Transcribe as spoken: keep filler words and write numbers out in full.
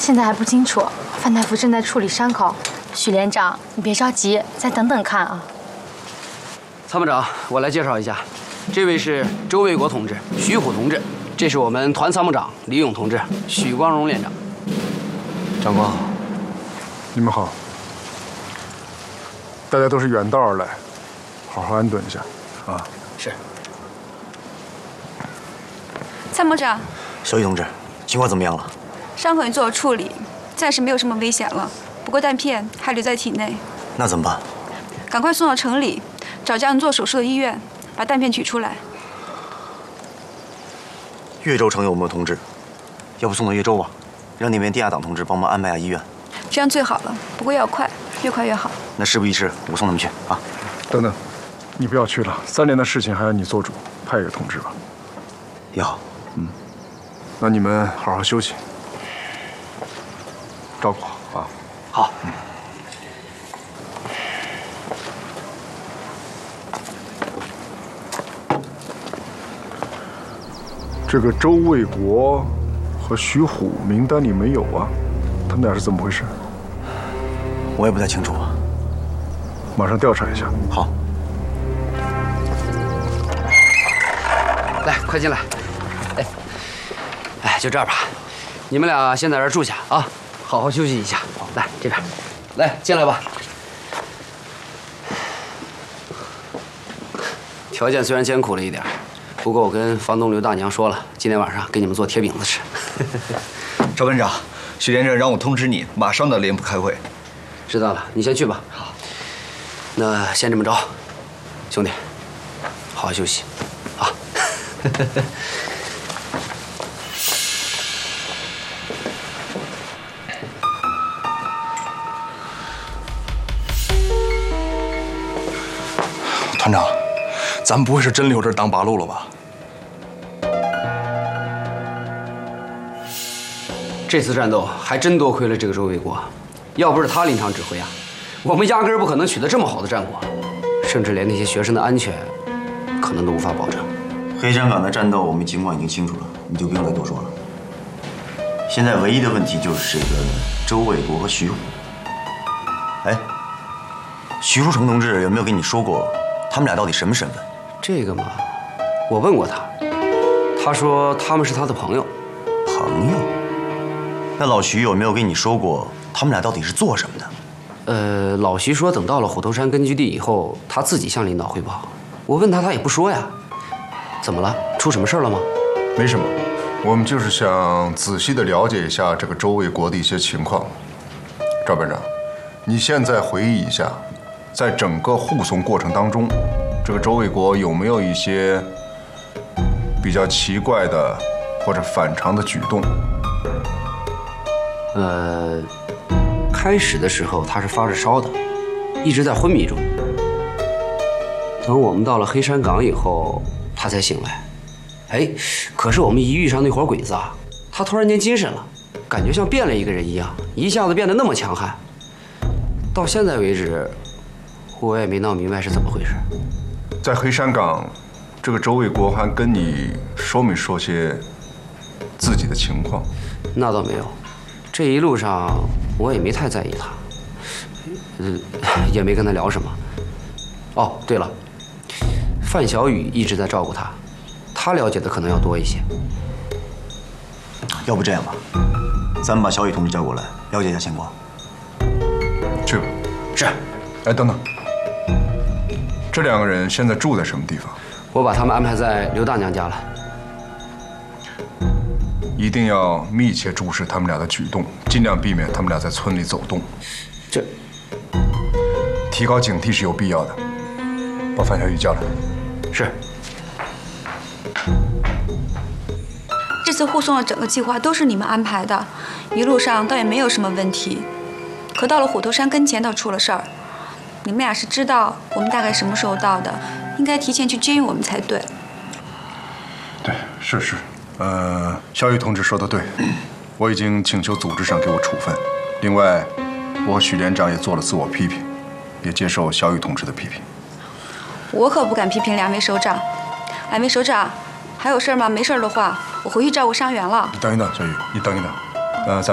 现在还不清楚，范大夫正在处理伤口。许连长，你别着急，再等等看啊。 参谋长，我来介绍一下，这位是周卫国同志、徐虎同志，这是我们团参谋长李勇同志、许光荣连长。 长官好， 你们好。大家都是远道而来，好好安顿一下啊。 是。 参谋长， 小雨同志，情况怎么样了？ 伤口已做了处理，暂时没有什么危险了。不过弹片还留在体内。 那怎么办？ 赶快送到城里，找家能做手术的医院，把弹片取出来。 岳州城有没有同志？要不送到岳州吧，让那边地下党同志帮忙安排下医院。 这样最好了，不过要快，越快越好。 那事不宜迟，我送他们去啊。 等等，你不要去了，三连的事情还要你做主，派一个同志吧。 也好。 嗯，那你们好好休息，照顾好啊。 好。嗯。 这个周卫国和徐虎名单里没有啊，他们俩是怎么回事？ 我也不太清楚啊。 马上调查一下。 好。 来，快进来。哎，哎，就这样吧，你们俩先在这儿住下啊，好好休息一下。来这边，来进来吧。条件虽然艰苦了一点，不过我跟房东刘大娘说了，今天晚上给你们做铁饼子吃。 赵班长，许连长让我通知你，马上到连部开会。 知道了，你先去吧。好。那先这么着，兄弟，好好休息，啊。 团长，咱们不会是真留这儿当八路了吧？ 这次战斗还真多亏了这个周卫国，要不是他临场指挥啊，我们压根儿不可能取得这么好的战果，甚至连那些学生的安全，可能都无法保证。 黑山岗的战斗我们情况已经清楚了，你就不用再多说了。现在唯一的问题就是这个周卫国和徐虎。哎，徐书成同志有没有跟你说过，他们俩到底什么身份？ 这个嘛，我问过他，他说他们是他的朋友。 朋友？那老徐有没有跟你说过，他们俩到底是做什么的？ 呃，老徐说等到了虎头山根据地以后，他自己向领导汇报。我问他，他也不说呀。怎么了？出什么事了吗？ 没什么，我们就是想仔细的了解一下这个周卫国的一些情况。赵班长，你现在回忆一下，在整个护送过程当中，这个周卫国有没有一些比较奇怪的或者反常的举动？ 呃，开始的时候他是发着烧的，一直在昏迷中。等我们到了黑山岗以后，他才醒来。哎，可是我们一遇上那伙鬼子啊，他突然间精神了，感觉像变了一个人一样，一下子变得那么强悍。到现在为止，我也没闹明白是怎么回事。 在黑山岗，这个周卫国还跟你说没说些自己的情况？ 那倒没有，这一路上我也没太在意他，呃，也没跟他聊什么。哦，对了，范小雨一直在照顾他，他了解的可能要多一些。 要不这样吧，咱们把小雨同志叫过来，了解一下情况。 去吧。 是。 哎，等等，这两个人现在住在什么地方？ 我把他们安排在刘大娘家了。 一定要密切注视他们俩的举动，尽量避免他们俩在村里走动。 这， 提高警惕是有必要的。把范小雨叫来。 是。 这次护送的整个计划都是你们安排的，一路上倒也没有什么问题。可到了虎头山跟前，倒出了事儿。你们俩是知道我们大概什么时候到的，应该提前去接应我们才对。 对，是是。呃，小雨同志说的对，我已经请求组织上给我处分。另外，我和许连长也做了自我批评，也接受小雨同志的批评。 我可不敢批评两位首长。两位首长，还有事吗？没事的话，我回去照顾伤员了。 你等一等，小雨，你等一等。呃，咱。